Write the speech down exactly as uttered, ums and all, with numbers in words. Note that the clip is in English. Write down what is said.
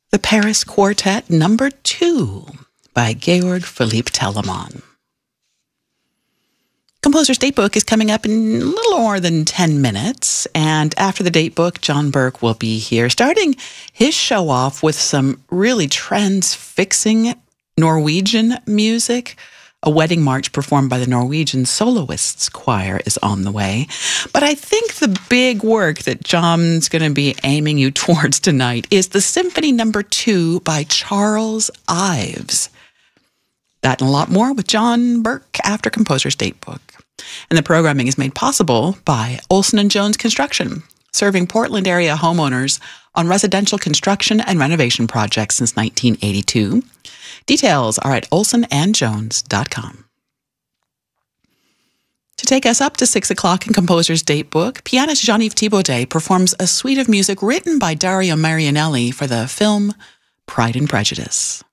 The Paris Quartet Number Two by Georg Philipp Telemann. Composer's Datebook is coming up in a little more than ten minutes, and after the Datebook, John Burke will be here, starting his show off with some really transfixing Norwegian music. A wedding march performed by the Norwegian Soloists Choir is on the way. But I think the big work that John's going to be aiming you towards tonight is the Symphony Number Two by Charles Ives. That and a lot more with John Burke after Composer's Datebook. And the programming is made possible by Olson and Jones Construction, serving Portland area homeowners on residential construction and renovation projects since nineteen eighty-two. Details are at olson and jones dot com. To take us up to six o'clock in Composer's Datebook, pianist Jean-Yves Thibaudet performs a suite of music written by Dario Marianelli for the film Pride and Prejudice.